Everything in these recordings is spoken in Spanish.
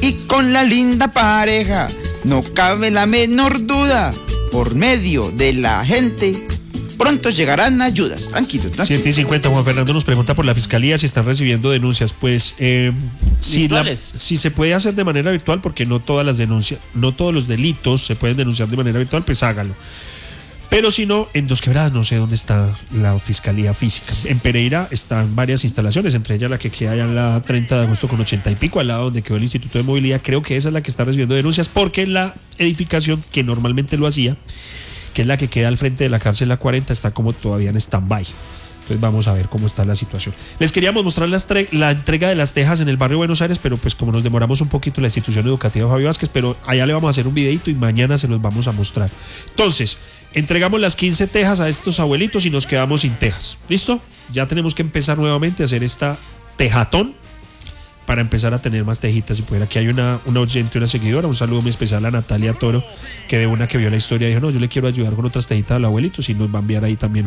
y con la linda pareja. No cabe la menor duda, por medio de la gente pronto llegarán ayudas. Tranquilo. 7:50, Juan Fernando nos pregunta por la fiscalía si están recibiendo denuncias. Pues si se puede hacer de manera virtual, porque no todas las denuncias, no todos los delitos se pueden denunciar de manera virtual, pues hágalo. Pero si no, en Dos Quebradas no sé dónde está la fiscalía física. En Pereira están varias instalaciones, entre ellas la que queda allá en la 30 de agosto con 80 y pico, al lado donde quedó el Instituto de Movilidad. Creo que esa es la que está recibiendo denuncias, porque la edificación que normalmente lo hacía, que es la que queda al frente de la cárcel La 40, está como todavía en stand-by. Entonces vamos a ver cómo está la situación. Les queríamos mostrar la entrega de las tejas en el barrio Buenos Aires, pero pues como nos demoramos un poquito, la institución educativa Fabio Vázquez, pero allá le vamos a hacer un videito y mañana se los vamos a mostrar. Entonces, entregamos las 15 tejas a estos abuelitos y nos quedamos sin tejas. ¿Listo? Ya tenemos que empezar nuevamente a hacer esta tejatón para empezar a tener más tejitas. Si pudiera, aquí hay una oyente, una seguidora, un saludo muy especial a Natalia Toro, que de una que vio la historia dijo, no, yo le quiero ayudar con otras tejitas al abuelito, si nos va a enviar ahí también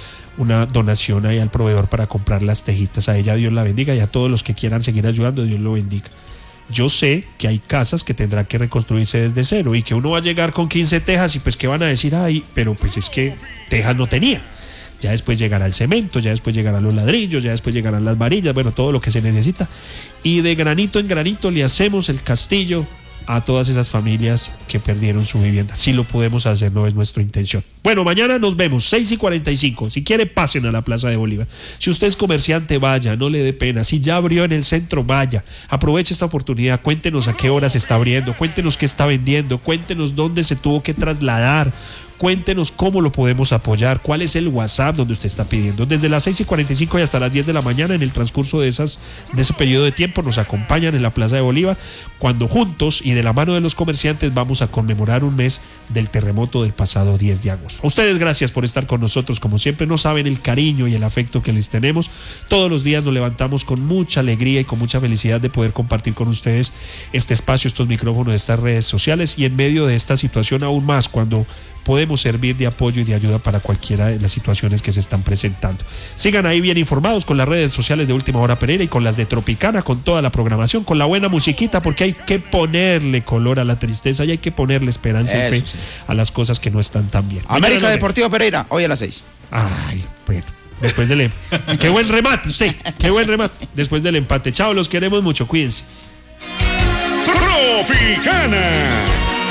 una donación ahí al proveedor para comprar las tejitas. A ella Dios la bendiga, y a todos los que quieran seguir ayudando, Dios lo bendiga. Yo sé que hay casas que tendrán que reconstruirse desde cero y que uno va a llegar con 15 tejas y pues qué van a decir, ay, pero pues es que tejas no tenía. Ya después llegará el cemento, ya después llegarán los ladrillos, ya después llegarán las varillas, bueno, todo lo que se necesita. Y de granito en granito le hacemos el castillo a todas esas familias que perdieron su vivienda. Si lo podemos hacer, no es nuestra intención. Bueno, mañana nos vemos, 6:45. Si quiere, pasen a la Plaza de Bolívar. Si usted es comerciante, vaya, no le dé pena. Si ya abrió en el centro, vaya. Aproveche esta oportunidad, cuéntenos a qué hora se está abriendo, cuéntenos qué está vendiendo, cuéntenos dónde se tuvo que trasladar. Cuéntenos cómo lo podemos apoyar, cuál es el WhatsApp donde usted está pidiendo. Desde las 6:45 y hasta las 10 de la mañana, en el transcurso de ese periodo de tiempo, nos acompañan en la Plaza de Bolívar, cuando juntos y de la mano de los comerciantes vamos a conmemorar un mes del terremoto del pasado 10 de agosto. A ustedes, gracias por estar con nosotros. Como siempre, no saben el cariño y el afecto que les tenemos. Todos los días nos levantamos con mucha alegría y con mucha felicidad de poder compartir con ustedes este espacio, estos micrófonos, estas redes sociales, y en medio de esta situación aún más, cuando podemos servir de apoyo y de ayuda para cualquiera de las situaciones que se están presentando. Sigan ahí bien informados con las redes sociales de Última Hora Pereira y con las de Tropicana, con toda la programación, con la buena musiquita, porque hay que ponerle color a la tristeza y hay que ponerle esperanza y fe a las cosas que no están tan bien. América Deportivo Pereira, hoy a las 6. Ay, bueno. Después del qué buen remate usted, qué buen remate. Después del empate. Chao, los queremos mucho, cuídense. Tropicana.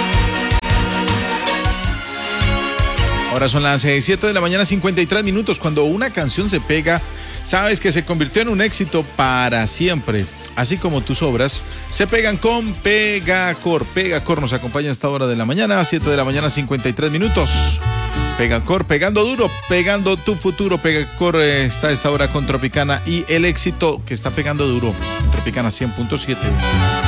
Ahora son las 7 de la mañana, 53 minutos. Cuando una canción se pega, sabes que se convirtió en un éxito para siempre. Así como tus obras se pegan con Pegacor. Pegacor nos acompaña a esta hora de la mañana, 7 de la mañana, 53 minutos. Pegacor, pegando duro, pegando tu futuro. Pegacor está a esta hora con Tropicana y el éxito que está pegando duro en Tropicana 100.7.